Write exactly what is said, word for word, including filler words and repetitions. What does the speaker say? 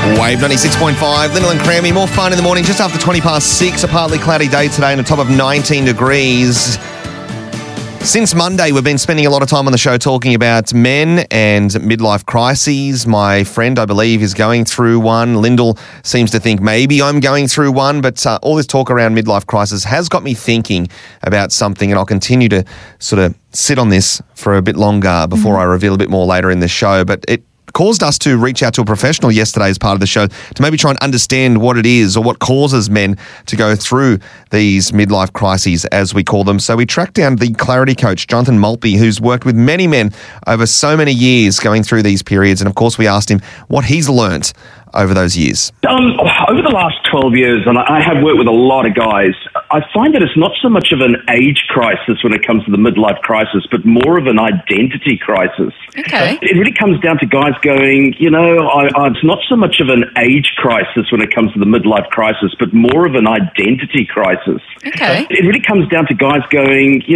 Wave ninety-six point five, Lyndall and Crammy. More fun in the morning, just after twenty past six. A partly cloudy day today and a top of nineteen degrees. Since Monday, we've been spending a lot of time on the show talking about men and midlife crises. My friend, I believe, is going through one. Lyndall seems to think maybe I'm going through one, but uh, all this talk around midlife crisis has got me thinking about something, and I'll continue to sort of sit on this for a bit longer before mm-hmm. I reveal a bit more later in the show. But it caused us to reach out to a professional yesterday as part of the show to maybe try and understand what it is or what causes men to go through these midlife crises, as we call them. So we tracked down the clarity coach, Jonathan Maltby, who's worked with many men over so many years going through these periods. And of course, we asked him what he's learnt over those years. Um, over the last twelve years, and I have worked with a lot of guys, I find that it's not so much of an age crisis when it comes to the midlife crisis, but more of an identity crisis. Okay. It really comes down to guys going, you know, I, I, it's not so much of an age crisis when it comes to the midlife crisis, but more of an identity crisis. Okay. It really comes down to guys going,